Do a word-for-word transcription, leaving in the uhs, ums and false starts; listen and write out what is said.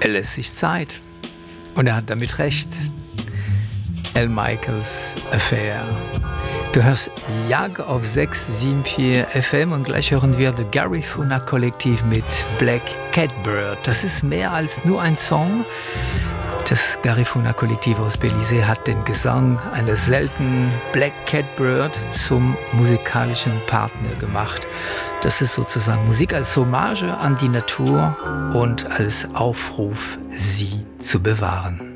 Er lässt sich Zeit. Und er hat damit recht. Al Michaels Affair. Du hörst Jag auf sechs Komma sieben vier F M und gleich hören wir The Garifuna Kollektiv mit Black Catbird. Das ist mehr als nur ein Song. Das Garifuna Kollektiv aus Belize hat den Gesang eines seltenen Black Catbird zum musikalischen Partner gemacht. Das ist sozusagen Musik als Hommage an die Natur und als Aufruf, sie zu bewahren.